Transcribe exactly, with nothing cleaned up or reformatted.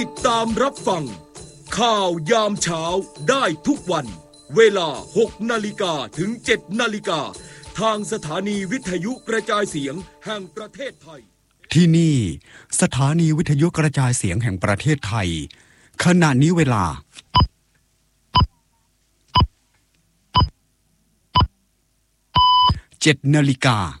ติดตามรับฟังข่าวยามเช้าได้ทุกวันเวลาหกนาฬิกาถึงเจ็ดนาฬิกาทางสถานีวิทยุกระจายเสียงแห่งประเทศไทยที่นี่สถานีวิทยุกระจายเสียงแห่งประเทศไทยขณะนี้เวลาเจ็ดนาฬิกา